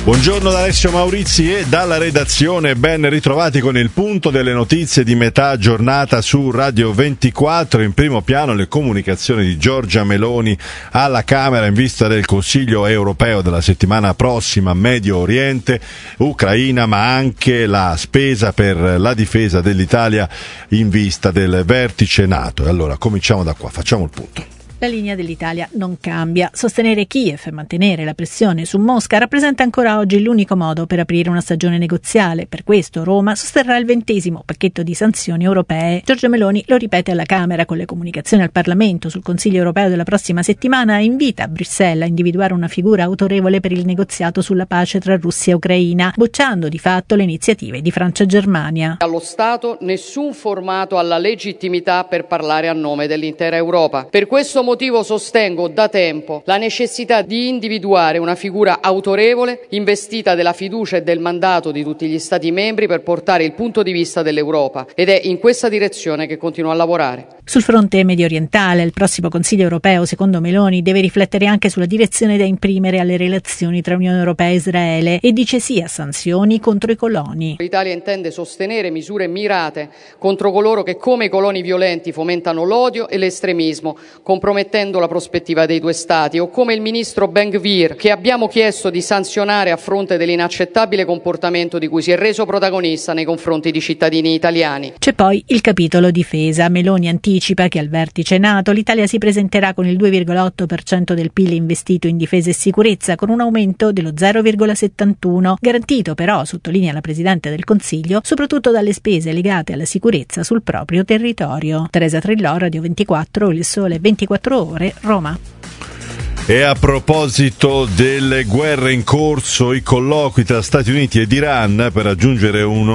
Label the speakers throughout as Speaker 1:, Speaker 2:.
Speaker 1: Buongiorno da Alessio Maurizi e dalla redazione, ben ritrovati con il punto delle notizie di metà giornata su Radio 24. In primo piano le comunicazioni di Giorgia Meloni alla Camera in vista del Consiglio europeo della settimana prossima, Medio Oriente, Ucraina, ma anche la spesa per la difesa dell'Italia in vista del vertice NATO. E allora cominciamo da qua, facciamo il punto.
Speaker 2: La linea dell'Italia non cambia. Sostenere Kiev e mantenere la pressione su Mosca rappresenta ancora oggi l'unico modo per aprire una stagione negoziale. Per questo Roma sosterrà il 20° pacchetto di sanzioni europee. Giorgia Meloni lo ripete alla Camera con le comunicazioni al Parlamento sul Consiglio europeo della prossima settimana e invita Bruxelles a individuare una figura autorevole per il negoziato sulla pace tra Russia e Ucraina, bocciando di fatto le iniziative di Francia e Germania.
Speaker 3: Allo Stato nessun formato ha la legittimità per parlare a nome dell'intera Europa. Per questo motivo sostengo da tempo la necessità di individuare una figura autorevole, investita della fiducia e del mandato di tutti gli Stati membri per portare il punto di vista dell'Europa, ed è in questa direzione che continuo a lavorare.
Speaker 2: Sul fronte medio orientale, il prossimo Consiglio europeo, secondo Meloni, deve riflettere anche sulla direzione da imprimere alle relazioni tra Unione Europea e Israele e dice sì a sanzioni contro i coloni.
Speaker 3: L'Italia intende sostenere misure mirate contro coloro che, come i coloni violenti, fomentano l'odio e l'estremismo, compromettendo la prospettiva dei due Stati, o come il ministro Ben-Gvir, che abbiamo chiesto di sanzionare a fronte dell'inaccettabile comportamento di cui si è reso protagonista nei confronti di cittadini italiani.
Speaker 2: C'è poi il capitolo difesa. Meloni anticipa che al vertice NATO l'Italia si presenterà con il 2,8% del PIL investito in difesa e sicurezza, con un aumento dello 0,71, garantito però, sottolinea la Presidente del Consiglio, soprattutto dalle spese legate alla sicurezza sul proprio territorio. Teresa Trillò, Radio 24, Il Sole 24 Ore, Roma.
Speaker 1: E a proposito delle guerre in corso, i colloqui tra Stati Uniti ed Iran per raggiungere un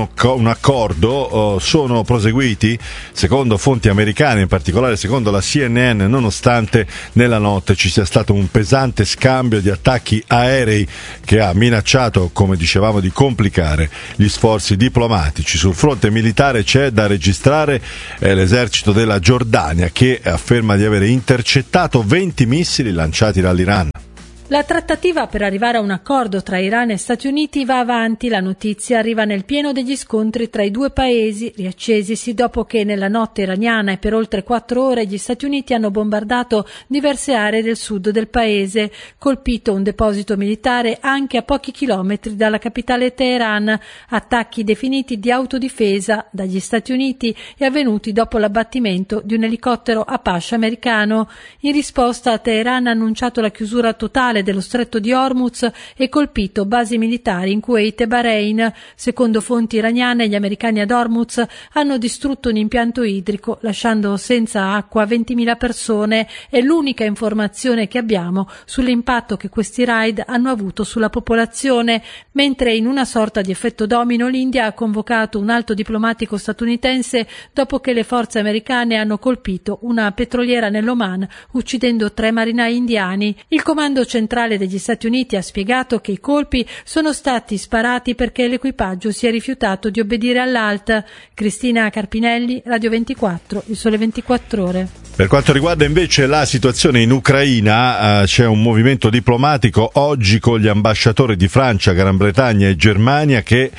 Speaker 1: accordo sono proseguiti, secondo fonti americane, in particolare secondo la CNN, nonostante nella notte ci sia stato un pesante scambio di attacchi aerei che ha minacciato, come dicevamo, di complicare gli sforzi diplomatici. Sul fronte militare c'è da registrare l'esercito della Giordania, che afferma di avere intercettato 20 missili lanciati dall'Iran.
Speaker 4: La trattativa per arrivare a un accordo tra Iran e Stati Uniti va avanti. La notizia arriva nel pieno degli scontri tra i due paesi, riaccesisi dopo che nella notte iraniana e per oltre 4 ore gli Stati Uniti hanno bombardato diverse aree del sud del paese, colpito un deposito militare anche a pochi chilometri dalla capitale Teheran. Attacchi definiti di autodifesa dagli Stati Uniti e avvenuti dopo l'abbattimento di un elicottero Apache americano. In risposta, Teheran ha annunciato la chiusura totale dello stretto di Hormuz e colpito basi militari in Kuwait e Bahrain. Secondo fonti iraniane, gli americani ad Hormuz hanno distrutto un impianto idrico, lasciando senza acqua 20.000 persone. È l'unica informazione che abbiamo sull'impatto che questi raid hanno avuto sulla popolazione, mentre in una sorta di effetto domino l'India ha convocato un alto diplomatico statunitense dopo che le forze americane hanno colpito una petroliera nell'Oman, uccidendo 3 marinai indiani. Il comando centrale degli Stati Uniti ha spiegato che i colpi sono stati sparati perché l'equipaggio si è rifiutato di obbedire all'ALT. Cristina Carpinelli, Radio 24, Il Sole 24 Ore.
Speaker 1: Per quanto riguarda invece la situazione in Ucraina, c'è un movimento diplomatico oggi con gli ambasciatori di Francia, Gran Bretagna e Germania che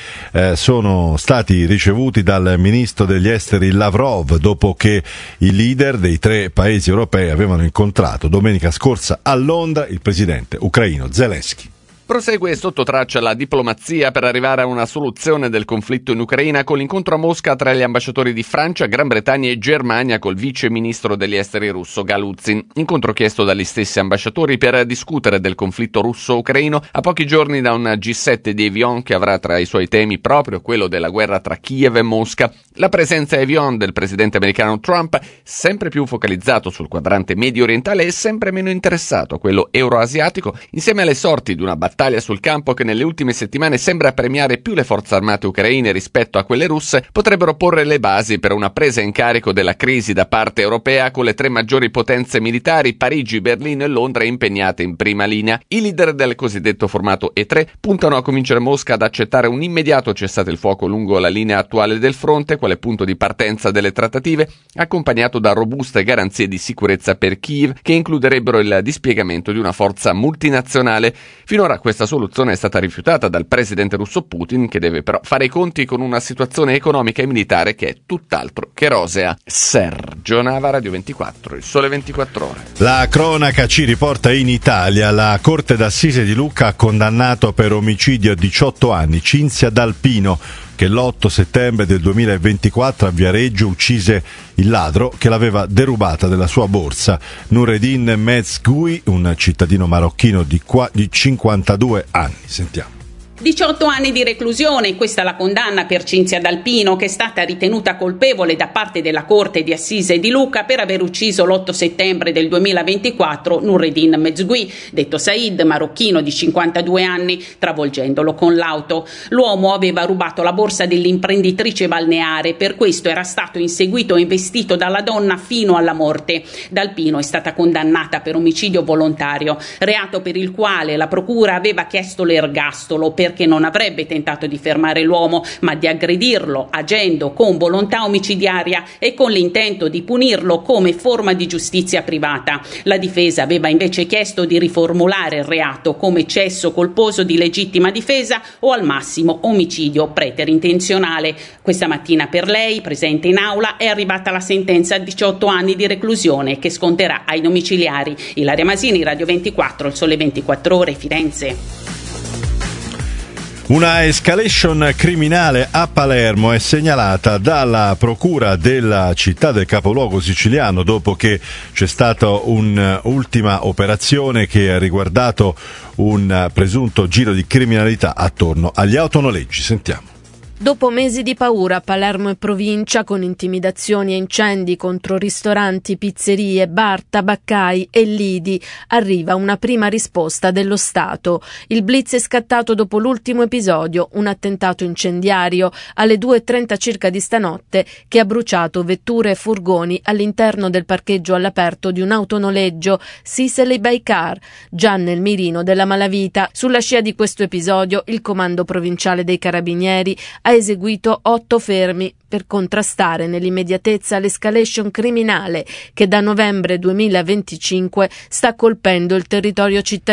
Speaker 1: sono stati ricevuti dal ministro degli esteri Lavrov dopo che i leader dei 3 paesi europei avevano incontrato domenica scorsa a Londra il presidente ucraino Zelensky.
Speaker 5: Prosegue sotto traccia la diplomazia per arrivare a una soluzione del conflitto in Ucraina con l'incontro a Mosca tra gli ambasciatori di Francia, Gran Bretagna e Germania col vice ministro degli esteri russo Galuzin. Incontro chiesto dagli stessi ambasciatori per discutere del conflitto russo-ucraino a pochi giorni da un G7 di Evian che avrà tra i suoi temi proprio quello della guerra tra Kiev e Mosca. La presenza a Evian del presidente americano Trump, sempre più focalizzato sul quadrante medio orientale e sempre meno interessato a quello euroasiatico, insieme alle sorti di una battaglia sul campo che nelle ultime settimane sembra premiare più le forze armate ucraine rispetto a quelle russe, potrebbero porre le basi per una presa in carico della crisi da parte europea con le 3 maggiori potenze militari, Parigi, Berlino e Londra, impegnate in prima linea. I leader del cosiddetto formato E3 puntano a convincere Mosca ad accettare un immediato cessate il fuoco lungo la linea attuale del fronte, quale punto di partenza delle trattative, accompagnato da robuste garanzie di sicurezza per Kiev, che includerebbero il dispiegamento di una forza multinazionale. Finora Questa soluzione è stata rifiutata dal presidente russo Putin, che deve però fare i conti con una situazione economica e militare che è tutt'altro che rosea. Sergio Nava, Radio 24, Il Sole 24 Ore.
Speaker 1: La cronaca ci riporta in Italia. La Corte d'Assise di Lucca ha condannato per omicidio a 18 anni Cinzia D'Alpino, che l'8 settembre del 2024 a Viareggio uccise il ladro che l'aveva derubata della sua borsa. Nureddin Mezgui, un cittadino marocchino di 52 anni. Sentiamo.
Speaker 6: 18 anni di reclusione, questa è la condanna per Cinzia D'Alpino, che è stata ritenuta colpevole da parte della Corte di Assise di Lucca per aver ucciso l'8 settembre del 2024 Nureddin Mezgui, detto Said, marocchino di 52 anni, travolgendolo con l'auto. L'uomo aveva rubato la borsa dell'imprenditrice balneare, per questo era stato inseguito e investito dalla donna fino alla morte. D'Alpino è stata condannata per omicidio volontario, reato per il quale la procura aveva chiesto l'ergastolo, perché non avrebbe tentato di fermare l'uomo, ma di aggredirlo agendo con volontà omicidiaria e con l'intento di punirlo come forma di giustizia privata. La difesa aveva invece chiesto di riformulare il reato come eccesso colposo di legittima difesa o al massimo omicidio preterintenzionale. Questa mattina per lei, presente in aula, è arrivata la sentenza a 18 anni di reclusione che sconterà ai domiciliari. Ilaria Masini, Radio 24, Il Sole 24 Ore, Firenze.
Speaker 1: Una escalation criminale a Palermo è segnalata dalla procura della città del capoluogo siciliano dopo che c'è stata un'ultima operazione che ha riguardato un presunto giro di criminalità attorno agli autonoleggi. Sentiamo.
Speaker 7: Dopo mesi di paura a Palermo e provincia, con intimidazioni e incendi contro ristoranti, pizzerie, bar, tabaccai e lidi, arriva una prima risposta dello Stato. Il blitz è scattato dopo l'ultimo episodio, un attentato incendiario alle 2:30 circa di stanotte che ha bruciato vetture e furgoni all'interno del parcheggio all'aperto di un autonoleggio Sicily by Car, già nel mirino della malavita. Sulla scia di questo episodio, il Comando Provinciale dei Carabinieri ha eseguito 8 fermi per contrastare nell'immediatezza l'escalation criminale che da novembre 2025 sta colpendo il territorio cittadino.